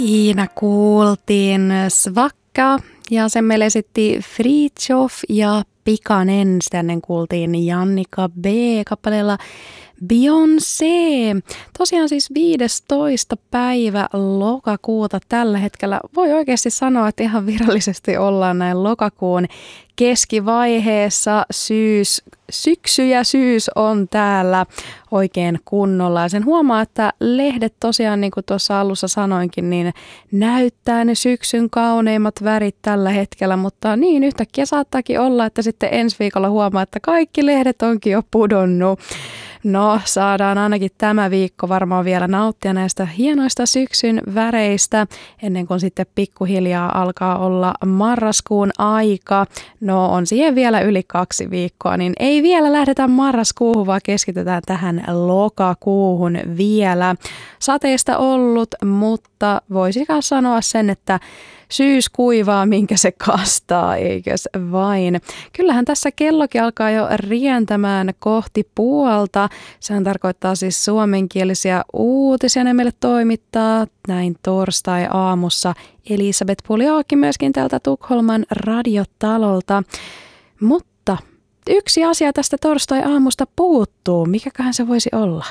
Siinä kuultiin Svakka ja sen meille esitti Fritjof ja Pikanen. Sitten ennen kuultiin Jannika B. kappaleella Beyoncé. Tosiaan siis 15. päivä lokakuuta tällä hetkellä. Voi oikeasti sanoa, että ihan virallisesti ollaan näin lokakuun keskivaiheessa. Syksy ja syys on täällä oikein kunnolla. Ja sen huomaa, että lehdet tosiaan, niin kuin tuossa alussa sanoinkin, niin näyttää ne syksyn kauneimmat värit tällä hetkellä. Mutta niin yhtäkkiä saattaakin olla, että sitten ensi viikolla huomaa, että kaikki lehdet onkin jo pudonnut. No, saadaan ainakin tämä viikko varmaan vielä nauttia näistä hienoista syksyn väreistä, ennen kuin sitten pikkuhiljaa alkaa olla marraskuun aika. No, on siihen vielä yli 2 viikkoa, niin ei vielä lähdetä marraskuuhun, vaan keskitytään tähän lokakuuhun vielä. Sateista ollut, mutta voisikaan sanoa sen, että syys kuivaa, minkä se kastaa, eikös vain. Kyllähän tässä kellokin alkaa jo rientämään kohti puolta. Sehän tarkoittaa siis suomenkielisiä uutisia, ne meille toimittaa näin torstai-aamussa Elisabeth Puljaakin myöskin täältä Tukholman radiotalolta. Mutta yksi asia tästä torstai-aamusta puuttuu. Mikäköhän se voisi olla?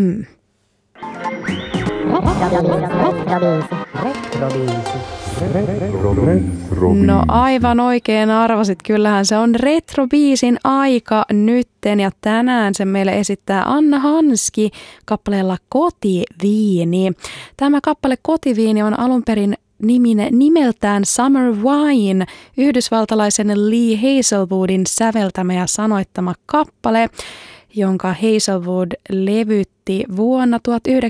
No aivan oikein arvasit, kyllähän se on retrobiisin aika nytten ja tänään sen meille esittää Anna Hanski kappaleella Kotiviini. Tämä kappale Kotiviini on alun perin nimeltään Summer Wine, yhdysvaltalaisen Lee Hazelwoodin säveltämä ja sanoittama kappale, jonka Hazelwood levytti vuonna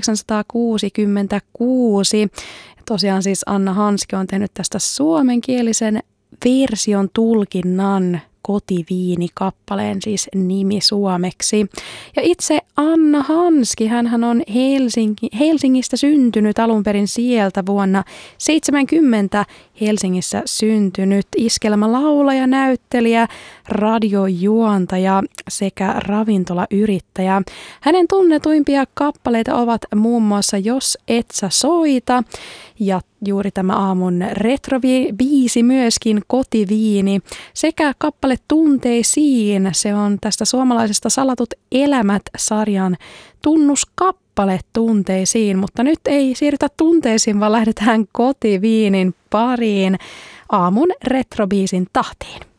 1966. Tosiaan siis Anna Hanski on tehnyt tästä suomenkielisen version tulkinnan, Kotiviini-kappaleen siis nimi suomeksi. Ja itse Anna Hanski, hänhän on Helsingistä syntynyt, alun perin sieltä vuonna 70 Helsingissä syntynyt iskelmälaulaja, näyttelijä, radiojuontaja sekä ravintolayrittäjä. Hänen tunnetuimpia kappaleita ovat muun muassa Jos et sä soita ja juuri tämä aamun retrobiisi myöskin Kotiviini sekä kappale Tunteisiin. Se on tästä suomalaisesta Salatut elämät-sarjan tunnuskappale Tunteisiin, mutta nyt ei siirrytä tunteisiin, vaan lähdetään Kotiviinin pariin aamun retrobiisin tahtiin.